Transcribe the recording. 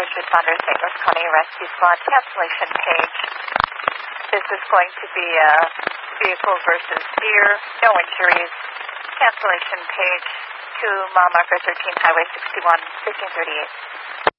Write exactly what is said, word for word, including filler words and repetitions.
first responders, Saint Louis County Rescue Squad, cancellation page. This is going to be a vehicle versus deer, no injuries. Cancellation page to mile marker thirteen, Highway sixty-one, fifteen thirty-eight.